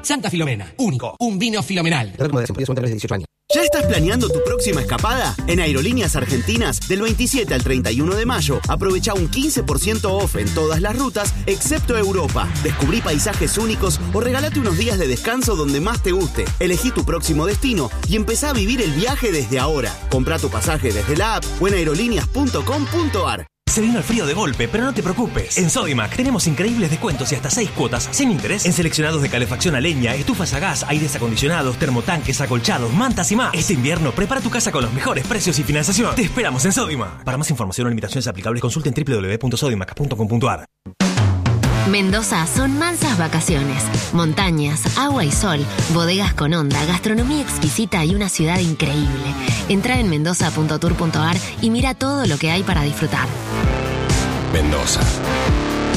Santa Filomena, único, un vino filomenal. De 18 años. ¿Ya estás planeando tu próxima escapada? En Aerolíneas Argentinas, del 27 al 31 de mayo, aprovecha un 15% off en todas las rutas, excepto Europa. Descubrí paisajes únicos o regálate unos días de descanso donde más te guste. Elegí tu próximo destino y empezá a vivir el viaje desde ahora. Comprá tu pasaje desde la app o en aerolíneas.com.ar. Se vino el frío de golpe, pero no te preocupes. En Sodimac tenemos increíbles descuentos y hasta 6 cuotas sin interés en seleccionados de calefacción a leña, estufas a gas, aires acondicionados, termotanques, acolchados, mantas y más. Este invierno prepara tu casa con los mejores precios y financiación. Te esperamos en Sodimac. Para más información o limitaciones aplicables, consulten www.sodimac.com.ar. Mendoza son mansas vacaciones, montañas, agua y sol, bodegas con onda, gastronomía exquisita y una ciudad increíble. Entra en mendoza.tour.ar y mira todo lo que hay para disfrutar. Mendoza.